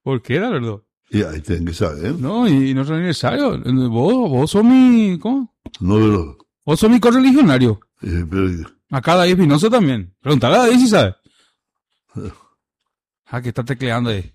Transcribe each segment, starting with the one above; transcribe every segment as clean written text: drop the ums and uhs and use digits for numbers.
¿Por qué, Alberto? Y ahí tienen que saber. No, y no es necesario. Vos sos mi... ¿Cómo? No, pero... Vos sos mi correligionario. pero Acá David Espinosa también. Preguntale a David si sabe. Que está tecleando ahí.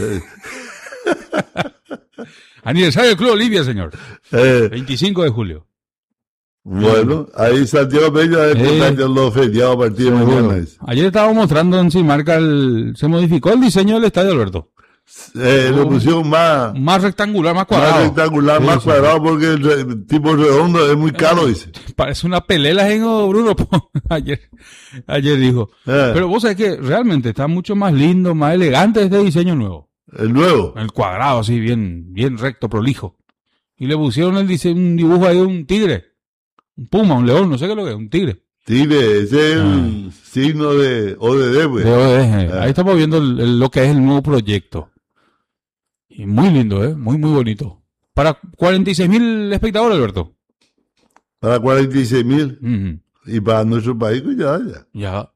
Aniversario del Club Olimpia, señor. 25 de julio. Bueno, ahí Santiago Peña es los feriados a partir de mañana. Ayer estábamos mostrando en Cimarca se modificó el diseño del estadio, Alberto. Le pusieron más rectangular, más cuadrado. Más rectangular, más cuadrado, porque el tipo redondo es muy caro, dice. Parece una pelela en Bruno, ayer dijo. Pero vos sabés que realmente está mucho más lindo, más elegante este diseño nuevo. ¿El nuevo? El cuadrado, así, bien recto, prolijo. Y le pusieron un dibujo ahí de un tigre. Un puma, un león, no sé qué es lo que es, un tigre. Tigre, ese es el signo de ODD, pues. De ODD. Ahí estamos viendo lo que es el nuevo proyecto. Y muy lindo, muy, muy bonito. Para 46.000 espectadores, Alberto. Para 46.000. Y para nuestro país, pues ya.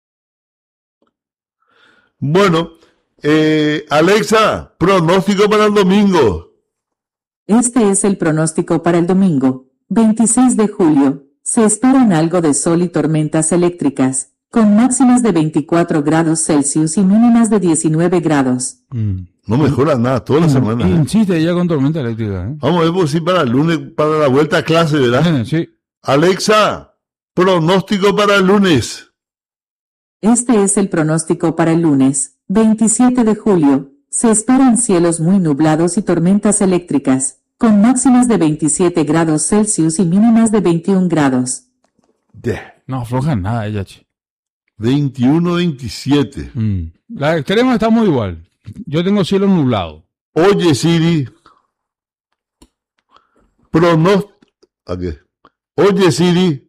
Bueno, Alexa, pronóstico para el domingo. Este es el pronóstico para el domingo, 26 de julio. Se esperan algo de sol y tormentas eléctricas, con máximas de 24 grados Celsius y mínimas de 19 grados. No mejora nada, toda la semana. Insiste ella con tormenta eléctrica. Vamos a ver por si para el lunes, para la vuelta a clase, ¿verdad? Sí. Alexa, pronóstico para el lunes. Este es el pronóstico para el lunes, 27 de julio. Se esperan cielos muy nublados y tormentas eléctricas, con máximas de 27 grados Celsius y mínimas de 21 grados. No afloja nada ella, 21, 27. La extrema está muy igual. Yo tengo cielo nublado. Oye, Siri. Oye, Siri.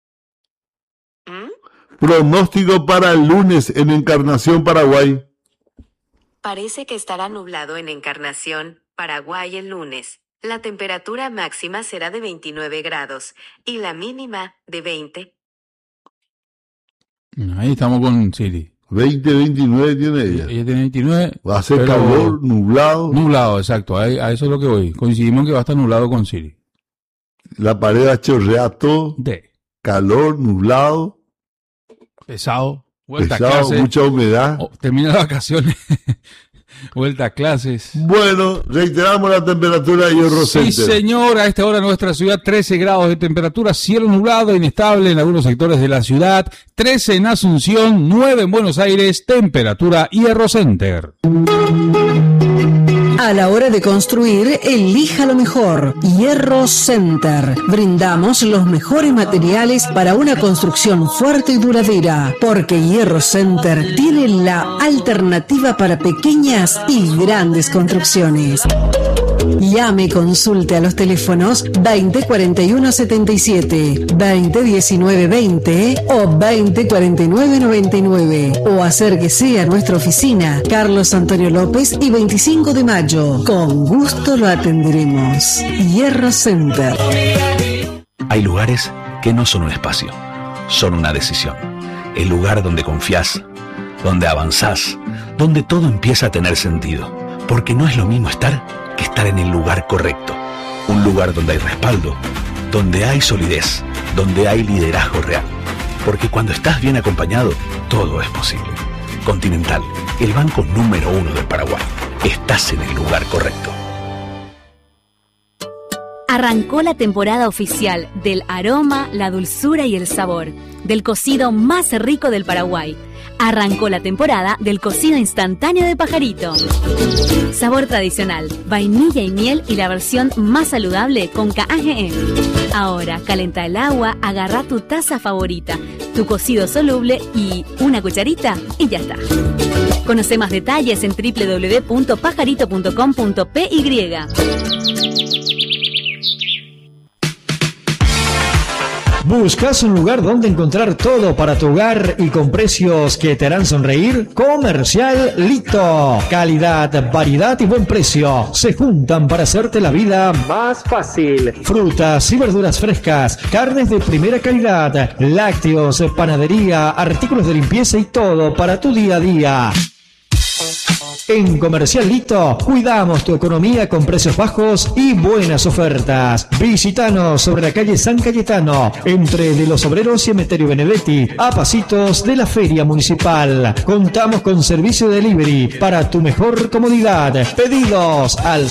Pronóstico para el lunes en Encarnación, Paraguay. Parece que estará nublado en Encarnación, Paraguay el lunes. La temperatura máxima será de 29 grados y la mínima de 20. Ahí estamos con Siri. 29 tiene ella. Ella tiene 29. Va a ser calor, nublado. Nublado, exacto. A eso es lo que voy. Coincidimos en que va a estar nublado con Siri. La pared va a chorrear todo. Calor, nublado. Pesado. Vuelta a clases. Mucha humedad. Termina las vacaciones. Vuelta a clases. Bueno, reiteramos la temperatura de Hierro Center. Sí, señor, a esta hora nuestra ciudad, 13 grados de temperatura, cielo nublado, inestable en algunos sectores de la ciudad, 13 en Asunción, 9 en Buenos Aires, temperatura Hierro Center. A la hora de construir, elija lo mejor. Hierro Center. Brindamos los mejores materiales para una construcción fuerte y duradera. Porque Hierro Center tiene la alternativa para pequeñas y grandes construcciones. Llame y consulte a los teléfonos 2041-77, 2019-20 o 2049-99 o acérquese a nuestra oficina Carlos Antonio López y 25 de mayo. Con gusto lo atenderemos. Hierro Center. Hay lugares que no son un espacio, son una decisión. El lugar donde confías, donde avanzás, donde todo empieza a tener sentido. Porque no es lo mismo estar que estar en el lugar correcto. Un lugar donde hay respaldo, donde hay solidez, donde hay liderazgo real. Porque cuando estás bien acompañado, todo es posible. Continental, el banco número 1 del Paraguay. Estás en el lugar correcto. Arrancó la temporada oficial del aroma, la dulzura y el sabor del cocido más rico del Paraguay. Arrancó la temporada del cocido instantáneo de Pajarito. Sabor tradicional, vainilla y miel y la versión más saludable con KAGM. Ahora, calenta el agua, agarra tu taza favorita, tu cocido soluble y una cucharita y ya está. Conoce más detalles en www.pajarito.com.py. ¿Buscas un lugar donde encontrar todo para tu hogar y con precios que te harán sonreír? Comercial Lito. Calidad, variedad y buen precio se juntan para hacerte la vida más fácil. Frutas y verduras frescas, carnes de primera calidad, lácteos, panadería, artículos de limpieza y todo para tu día a día. En Comercial Lito cuidamos tu economía con precios bajos y buenas ofertas. Visítanos sobre la calle San Cayetano, entre De los Obreros y Emeterio Benedetti, a pasitos de la Feria Municipal. Contamos con servicio de delivery para tu mejor comodidad. Pedidos al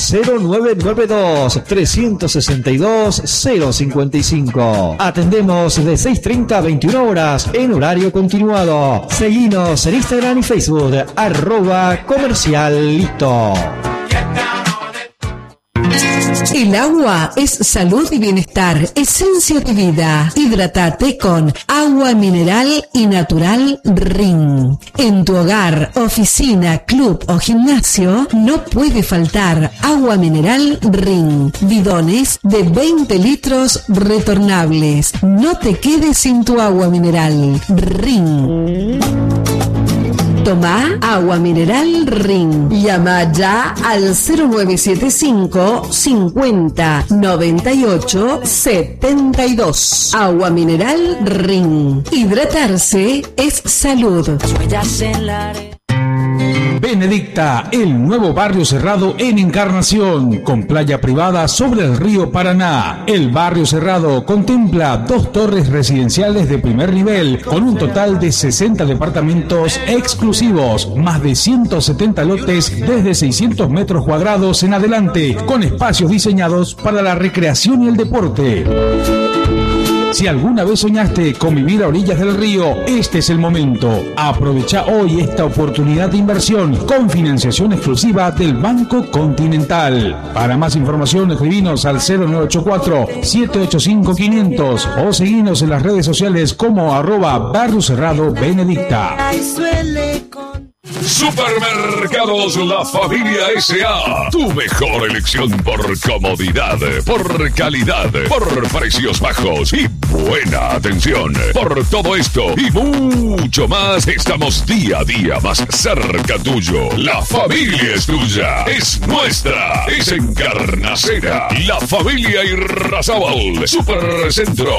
0992-362-055. Atendemos de 6:30 a 21 horas en horario continuado. Seguinos en Instagram y Facebook, @Comercial Lito. El agua es salud y bienestar, esencia de vida. Hidrátate con agua mineral y natural Rin. En tu hogar, oficina, club o gimnasio no puede faltar agua mineral Rin. Bidones de 20 litros retornables. No te quedes sin tu agua mineral Rin. Toma agua mineral Rin. Llama ya al 0975 50 98 72. Agua mineral Rin. Hidratarse es salud. Benedicta, el nuevo barrio cerrado en Encarnación, con playa privada sobre el río Paraná. El barrio cerrado contempla 2 torres residenciales de primer nivel, con un total de 60 departamentos exclusivos, más de 170 lotes desde 600 metros cuadrados en adelante, con espacios diseñados para la recreación y el deporte. Si alguna vez soñaste con vivir a orillas del río, este es el momento. Aprovecha hoy esta oportunidad de inversión con financiación exclusiva del Banco Continental. Para más información, escribinos al 0984-785-500 o seguinos en las redes sociales como @Barrio Cerrado Benedicta. Supermercados La Familia S.A. Tu mejor elección por comodidad, por calidad, por precios bajos y buena atención. Por todo esto y mucho más, estamos día a día más cerca tuyo. La familia es tuya, es nuestra, es Encarnacera. La Familia Irrazábal, Supercentro.